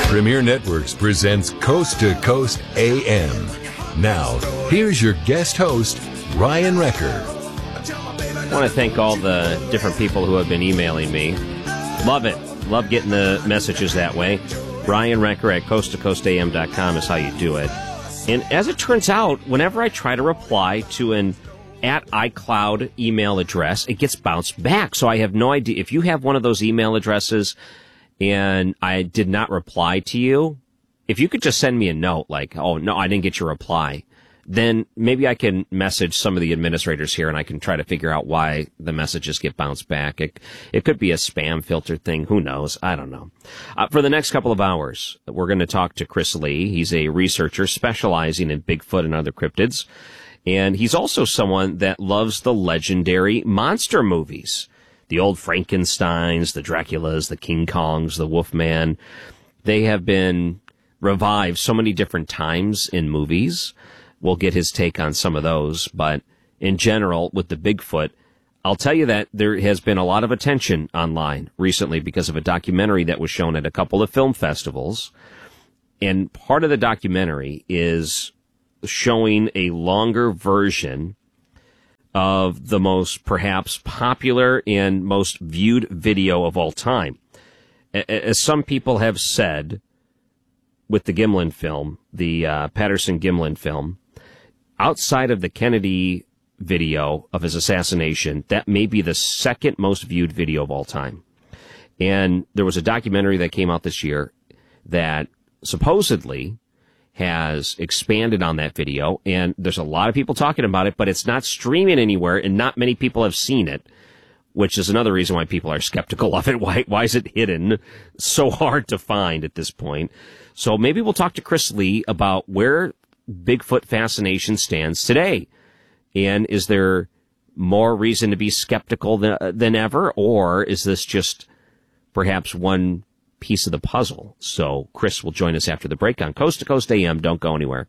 Premier Networks presents Coast to Coast AM. Now, here's your guest host, Ryan Recker. I want to thank all the different people who have been emailing me. Love it. Love getting the messages that way. Ryan Recker at coasttocoastam.com is how you do it. And as it turns out, whenever I try to reply to an @iCloud email address, it gets bounced back. So I have no idea. If you have one of those email addresses and I did not reply to you, if you could just send me a note like, oh, no, I didn't get your reply, then maybe I can message some of the administrators here and I can try to figure out why the messages get bounced back. It could be a spam filter thing. Who knows? I don't know. For the next couple of hours, we're going to talk to Chris Lee. He's a researcher specializing in Bigfoot and other cryptids. And he's also someone that loves the legendary monster movies. The old Frankensteins, the Draculas, the King Kongs, the Wolfman. They have been revived so many different times in movies. We'll get his take on some of those. But in general, with the Bigfoot, I'll tell you that there has been a lot of attention online recently because of a documentary that was shown at a couple of film festivals. And part of the documentary is showing a longer version of the most perhaps popular and most viewed video of all time. As some people have said with the Gimlin film, the Patterson-Gimlin film, outside of the Kennedy video of his assassination, that may be the second most viewed video of all time. And there was a documentary that came out this year that supposedly has expanded on that video, and there's a lot of people talking about it, but it's not streaming anywhere, and not many people have seen it, which is another reason why people are skeptical of it. Why is it hidden so hard to find at this point? So maybe we'll talk to Chris Lee about where Bigfoot fascination stands today. And is there more reason to be skeptical than ever, or is this just perhaps one piece of the puzzle? So Chris will join us after the break on Coast to Coast AM. Don't go anywhere.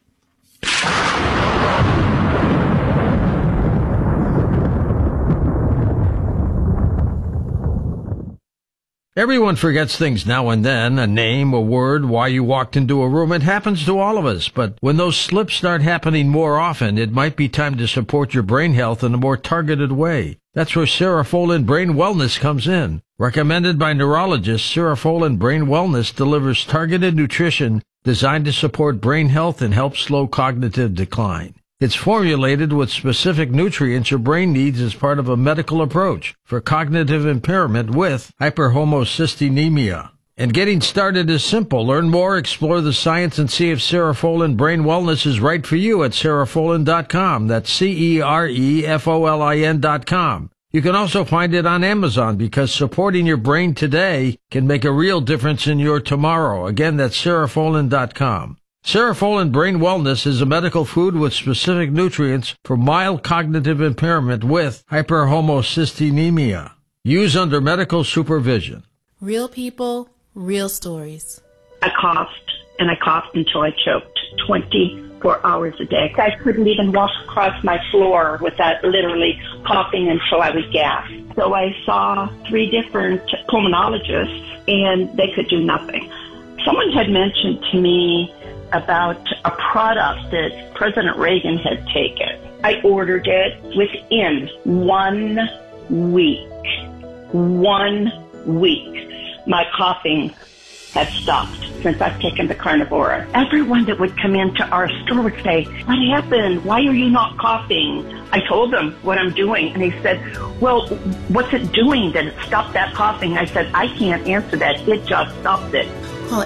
Everyone forgets things now and then, a name, a word, why you walked into a room. It happens to all of us, but when those slips start happening more often, it might be time to support your brain health in a more targeted way. That's where Cerefolin Brain Wellness comes in. Recommended by neurologists, Cerefolin Brain Wellness delivers targeted nutrition designed to support brain health and help slow cognitive decline. It's formulated with specific nutrients your brain needs as part of a medical approach for cognitive impairment with hyperhomocystinemia. And getting started is simple. Learn more, explore the science, and see if Cerefolin Brain Wellness is right for you at Cerefolin.com. That's Cerefolin.com. You can also find it on Amazon because supporting your brain today can make a real difference in your tomorrow. Again, that's Cerefolin.com. Cerefolin Brain Wellness is a medical food with specific nutrients for mild cognitive impairment with hyperhomocystinemia. Use under medical supervision. Real people, real stories. I coughed, and I coughed until I choked 24 hours a day. I couldn't even walk across my floor without literally coughing until I would gasp. So I saw 3 different pulmonologists, and they could do nothing. Someone had mentioned to me about a product that President Reagan had taken. I ordered it within 1 week. 1 week. My coughing has stopped since I've taken the Carnivora. Everyone that would come into our store would say, "What happened? Why are you not coughing?" I told them what I'm doing, and they said, "Well, what's it doing that it stopped that coughing?" I said, "I can't answer that. It just stopped it." Call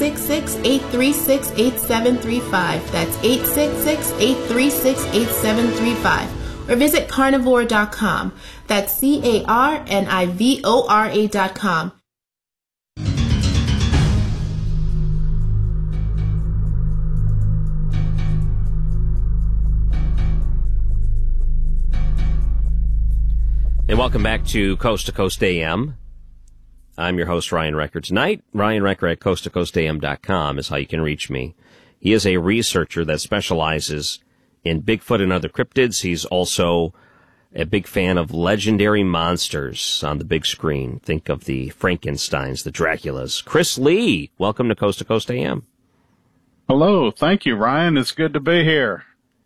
866-836-8735. That's 866-836-8735. Or visit carnivora.com. That's CARNIVORA.com. And welcome back to Coast AM. I'm your host, Ryan Recker. Tonight, Ryan Recker at coasttocoastam.com is how you can reach me. He is a researcher that specializes in Bigfoot and other cryptids. He's also a big fan of legendary monsters on the big screen. Think of the Frankensteins, the Draculas. Chris Lee, welcome to Coast AM. Hello. Thank you, Ryan. It's good to be here.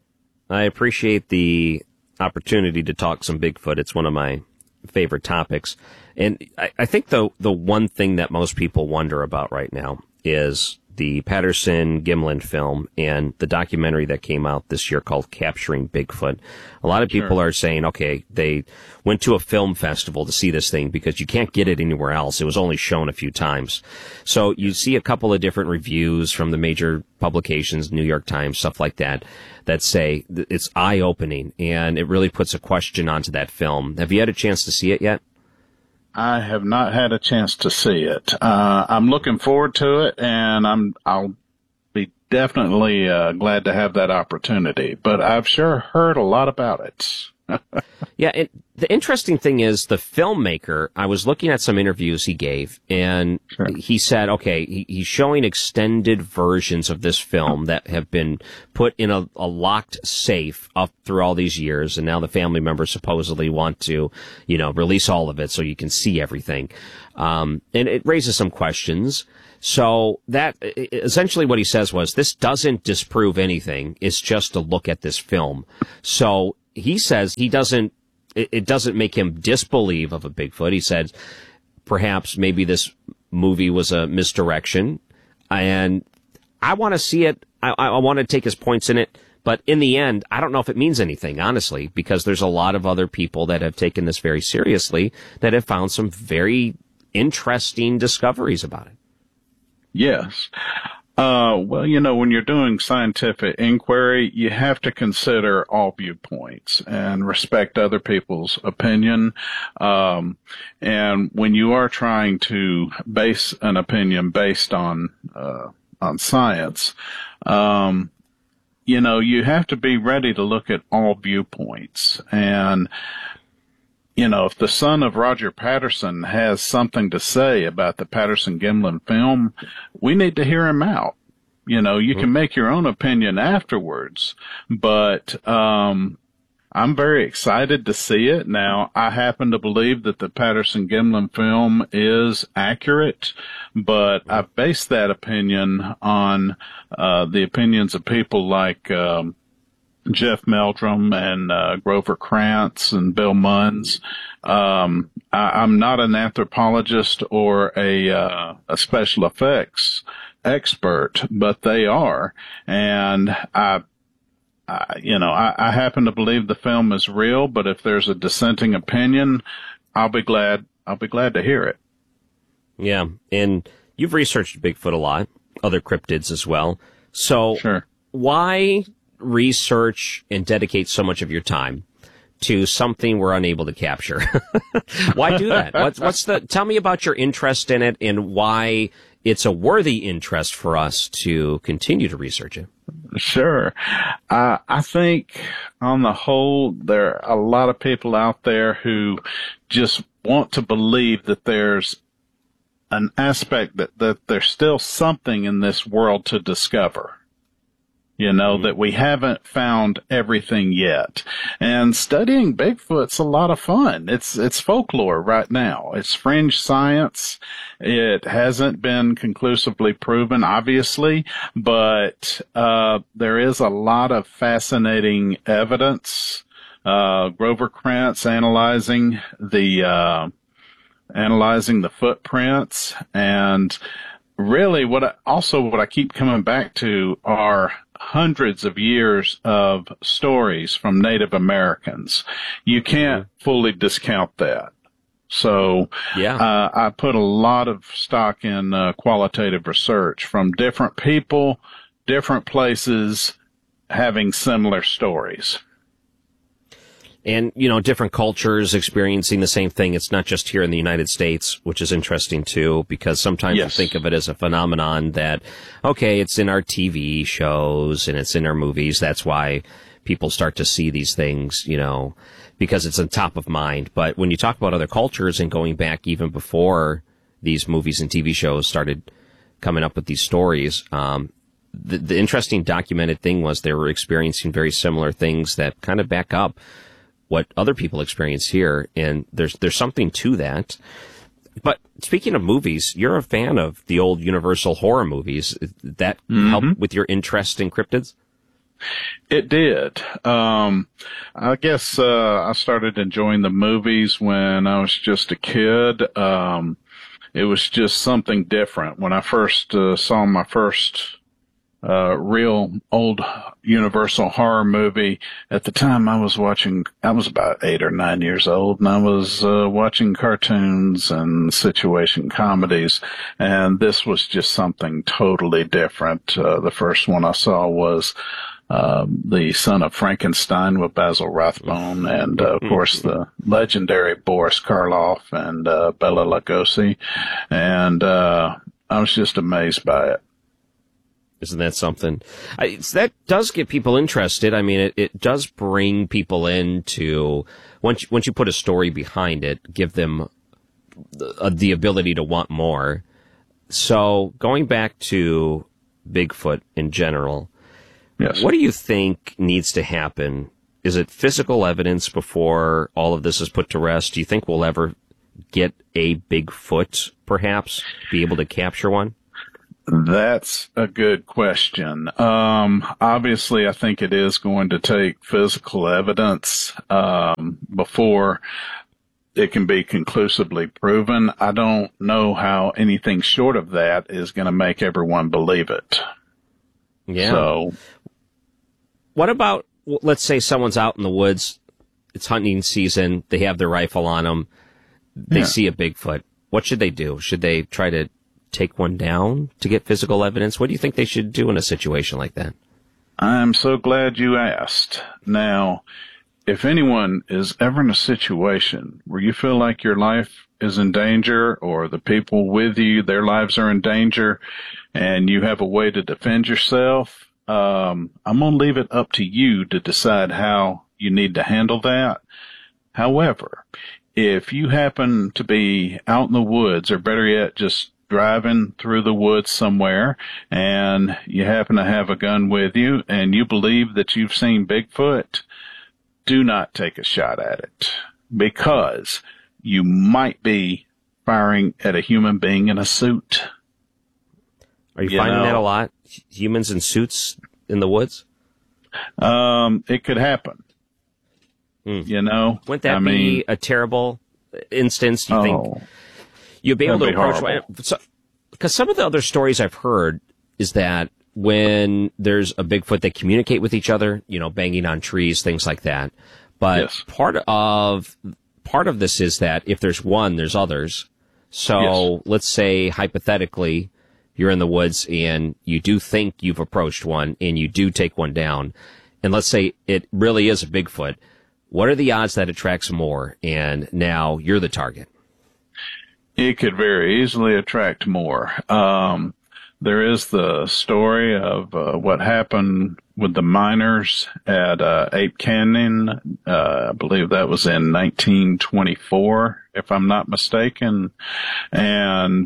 I appreciate the opportunity to talk some Bigfoot. It's one of my favorite topics. And I think the one thing that most people wonder about right now is the Patterson-Gimlin film and the documentary that came out this year called Capturing Bigfoot. A lot of people are saying, okay, they went to a film festival to see this thing because you can't get it anywhere else. It was only shown a few times. So you see a couple of different reviews from the major publications, New York Times, stuff like that, that say it's eye-opening, and it really puts a question onto that film. Have you had a chance to see it yet? I have not had a chance to see it. I'm looking forward to it, and I'll be definitely glad to have that opportunity. But I've sure heard a lot about it. Yeah, the interesting thing is the filmmaker, I was looking at some interviews he gave, and he said, okay, he's showing extended versions of this film that have been put in a locked safe up through all these years, and now the family members supposedly want to, release all of it so you can see everything. And it raises some questions. So that, essentially what he says was, this doesn't disprove anything, it's just a look at this film. So he says it doesn't make him disbelieve of a Bigfoot. He said perhaps maybe this movie was a misdirection, and I want to see it. I want to take his points in it, but in the end, I don't know if it means anything, honestly, because there's a lot of other people that have taken this very seriously that have found some very interesting discoveries about it. Yes. Well, when you're doing scientific inquiry, you have to consider all viewpoints and respect other people's opinion. And when you are trying to base an opinion based on science, you have to be ready to look at all viewpoints. And if the son of Roger Patterson has something to say about the Patterson-Gimlin film, we need to hear him out. You can make your own opinion afterwards, but I'm very excited to see it. Now, I happen to believe that the Patterson-Gimlin film is accurate, but I base that opinion on the opinions of people like Jeff Meldrum and Grover Krantz and Bill Munns. I'm not an anthropologist or a special effects expert, but they are. And I happen to believe the film is real, but if there's a dissenting opinion, I'll be glad to hear it. Yeah. And you've researched Bigfoot a lot, other cryptids as well. So why research and dedicate so much of your time to something we're unable to capture? Why do that? Tell me about your interest in it and why it's a worthy interest for us to continue to research it. Sure. I think on the whole, there are a lot of people out there who just want to believe that there's an aspect that there's still something in this world to discover. That we haven't found everything yet. And studying Bigfoot's a lot of fun. It's folklore right now. It's fringe science. It hasn't been conclusively proven, obviously, but there is a lot of fascinating evidence. Grover Krantz analyzing the footprints, and really what I keep coming back to are hundreds of years of stories from Native Americans. You can't fully discount that. So I put a lot of stock in qualitative research from different people, different places, having similar stories. And, different cultures experiencing the same thing. It's not just here in the United States, which is interesting too, because sometimes you think of it as a phenomenon that, okay, it's in our TV shows and it's in our movies. That's why people start to see these things, because it's on top of mind. But when you talk about other cultures and going back even before these movies and TV shows started coming up with these stories, the interesting documented thing was they were experiencing very similar things that kind of back up what other people experience here, and there's something to that. But speaking of movies, you're a fan of the old Universal horror movies. That helped with your interest in cryptids? It did. I guess I started enjoying the movies when I was just a kid. It was just something different. When I first saw my first real old Universal horror movie, at the time I was about 8 or 9 years old, and I was watching cartoons and situation comedies, and this was just something totally different. The first one I saw was The Son of Frankenstein with Basil Rathbone, and of course the legendary Boris Karloff and Bela Lugosi, and I was just amazed by it. Isn't that something? That does get people interested. I mean, it does bring people into, once you put a story behind it, give them the ability to want more. So going back to Bigfoot in general, yes. What do you think needs to happen? Is it physical evidence before all of this is put to rest? Do you think we'll ever get a Bigfoot, perhaps, be able to capture one? That's a good question. Obviously, I think it is going to take physical evidence before it can be conclusively proven. I don't know how anything short of that is going to make everyone believe it. Yeah. So, what about, let's say someone's out in the woods, it's hunting season, they have their rifle on them, they see a Bigfoot. What should they do? Should they try to take one down to get physical evidence? What do you think they should do in a situation like that? I'm so glad you asked. Now, if anyone is ever in a situation where you feel like your life is in danger, or the people with you, their lives are in danger, and you have a way to defend yourself, I'm going to leave it up to you to decide how you need to handle that. However, if you happen to be out in the woods, or better yet, just driving through the woods somewhere, and you happen to have a gun with you, and you believe that you've seen Bigfoot, do not take a shot at it, because you might be firing at a human being in a suit. Are you finding that a lot? Humans in suits in the woods? It could happen. You know? Wouldn't that be a terrible instance? Do you think you'd be able to approach one? Because some of the other stories I've heard is that when there's a Bigfoot, they communicate with each other, banging on trees, things like that. But yes. part of this is that if there's one, there's others. So yes. Let's say hypothetically, you're in the woods and you do think you've approached one and you do take one down. And let's say it really is a Bigfoot. What are the odds that it tracks more and now you're the target? It could very easily attract more. There is the story of what happened with the miners at Ape Canyon. I believe that was in 1924, if I'm not mistaken. And,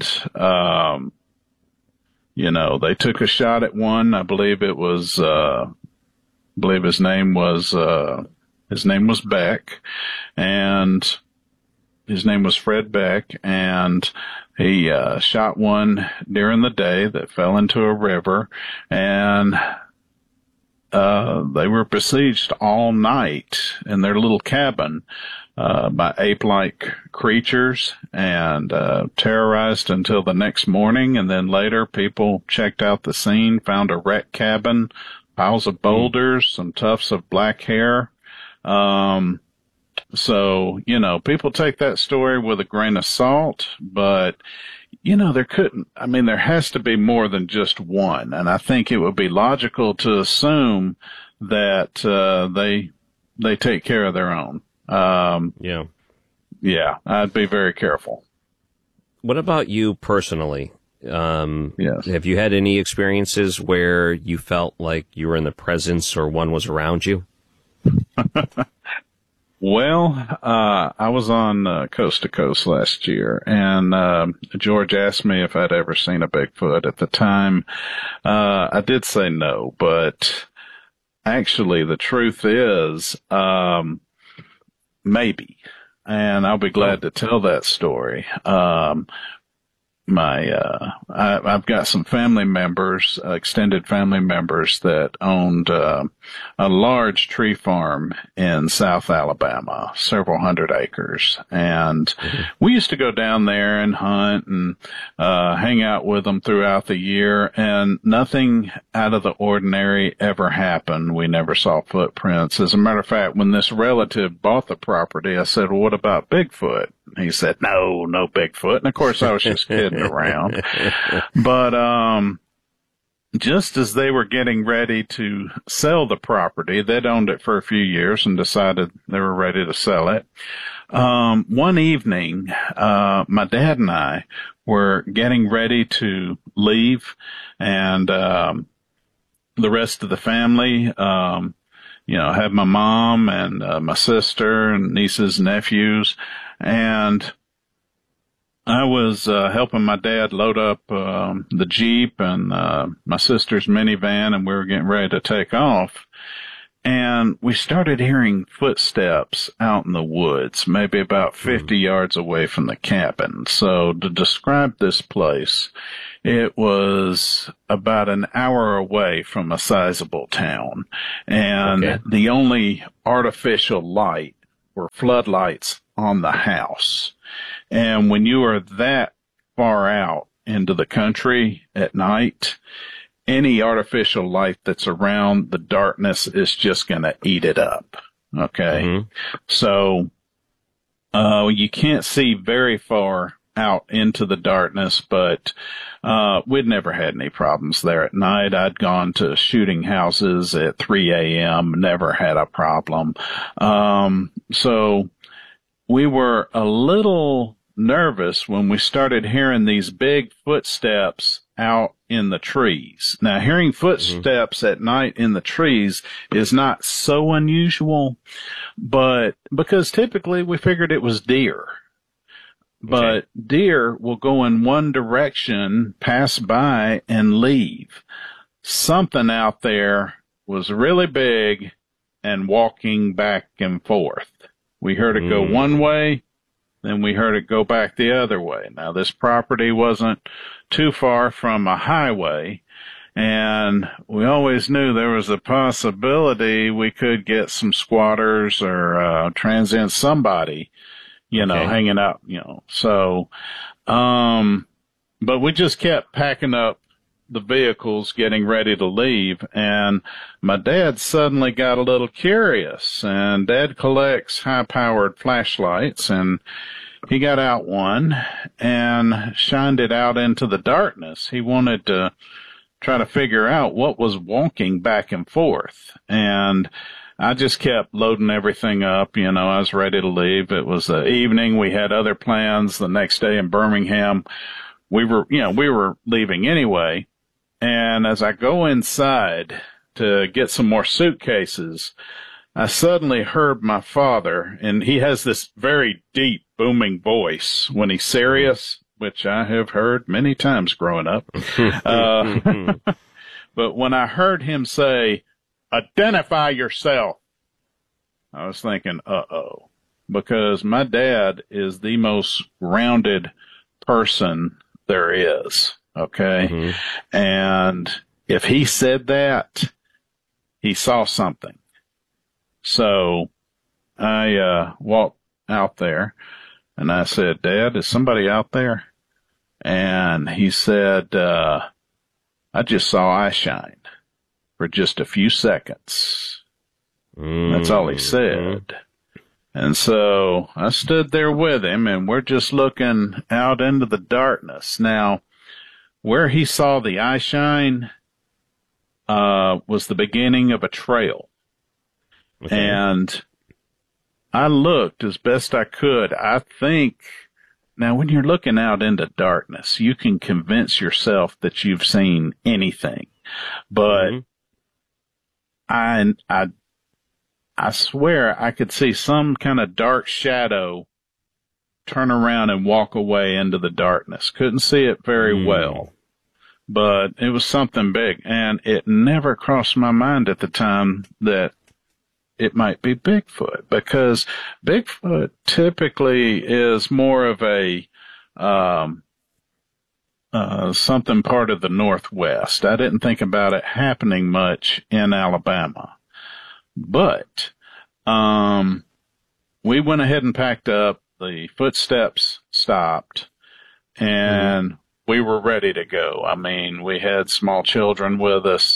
they took a shot at one. I believe it was, his name was Beck, and his name was Fred Beck, and he shot one during the day that fell into a river, and they were besieged all night in their little cabin by ape-like creatures, and terrorized until the next morning. And then later people checked out the scene, found a wrecked cabin, piles of boulders, some tufts of black hair. So, people take that story with a grain of salt, but, there has to be more than just one. And I think it would be logical to assume that, they take care of their own. Yeah, I'd be very careful. What about you personally? Yes. Have you had any experiences where you felt like you were in the presence or one was around you? Well, I was on Coast to Coast last year, and George asked me if I'd ever seen a Bigfoot. At the time, I did say no, but actually the truth is, maybe. And I'll be glad to tell that story. I've got some family members, extended family members that owned a large tree farm in South Alabama, several hundred acres. And we used to go down there and hunt and hang out with them throughout the year, and nothing out of the ordinary ever happened. We never saw footprints. As a matter of fact, when this relative bought the property, I said, well, what about Bigfoot? He said, no Bigfoot. And of course I was just kidding around. But, just as they were getting ready to sell the property, they'd owned it for a few years and decided they were ready to sell it. One evening, my dad and I were getting ready to leave, and, the rest of the family, had my mom and my sister and nieces and nephews, and I was helping my dad load up the Jeep and my sister's minivan, and we were getting ready to take off. And we started hearing footsteps out in the woods, maybe about 50 yards away from the cabin. So to describe this place, it was about an hour away from a sizable town. And the only artificial light were floodlights on the house. And when you are that far out into the country at night, any artificial light that's around, the darkness is just going to eat it up. Okay. So, you can't see very far out into the darkness, but, we'd never had any problems there at night. I'd gone to shooting houses at 3 a.m., never had a problem. So we were a little nervous when we started hearing these big footsteps out in the trees. Now, hearing footsteps at night in the trees is not so unusual, but because typically we figured it was deer. But deer will go in one direction, pass by, and leave. Something out there was really big and walking back and forth. We heard it go one way, then we heard it go back the other way. Now, this property wasn't too far from a highway, and we always knew there was a possibility we could get some squatters or transient somebody, hanging out, So, but we just kept packing up the vehicles, getting ready to leave, and my dad suddenly got a little curious, and Dad collects high-powered flashlights, and he got out one and shined it out into the darkness. He wanted to try to figure out what was walking back and forth, and I just kept loading everything up. I was ready to leave. It was the evening. We had other plans the next day in Birmingham. We were leaving anyway. And as I go inside to get some more suitcases, I suddenly heard my father, and he has this very deep, booming voice when he's serious, which I have heard many times growing up. But when I heard him say, "Identify yourself," I was thinking, uh-oh, because my dad is the most grounded person there is. Okay. And if he said that, he saw something. So I walked out there and I said, "Dad, is somebody out there?" And he said, "I just saw eye shine for just a few seconds." That's all he said. And so I stood there with him, and we're just looking out into the darkness. Now, where he saw the eye shine was the beginning of a trail. And I looked as best I could. I think, now when you're looking out into darkness, you can convince yourself that you've seen anything. But I swear I could see some kind of dark shadow turn around and walk away into the darkness. Couldn't see it very well, but it was something big, and it never crossed my mind at the time that it might be Bigfoot, because Bigfoot typically is more of a something part of the Northwest. I didn't think about it happening much in Alabama. But we went ahead and packed up. The footsteps stopped, and we were ready to go. I mean, we had small children with us.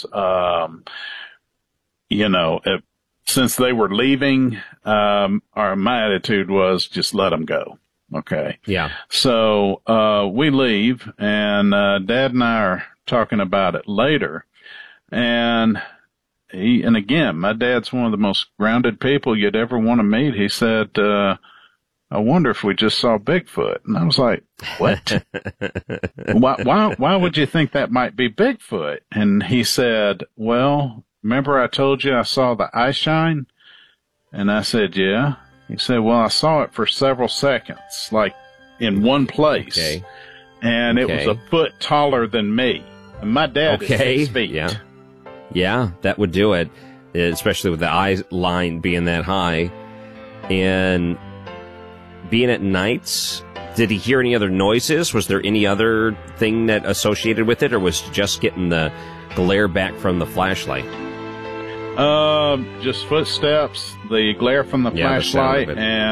Since they were leaving, my attitude was just let them go. Okay. Yeah. So, we leave, and, Dad and I are talking about it later. And again, my dad's one of the most grounded people you'd ever want to meet. He said, I wonder if we just saw Bigfoot. And I was like, what? Why would you think that might be Bigfoot? And he said, well, remember I told you I saw the eye shine? And I said, yeah. He said, well, I saw it for several seconds, like in one place. Okay. And it was a foot taller than me. And my dad is 6 feet. Yeah. Yeah, that would do it, especially with the eye line being that high. And being at nights, did he hear any other noises? Was there any other thing that associated with it, or was just getting the glare back from the flashlight? Just footsteps, the glare from the flashlight, and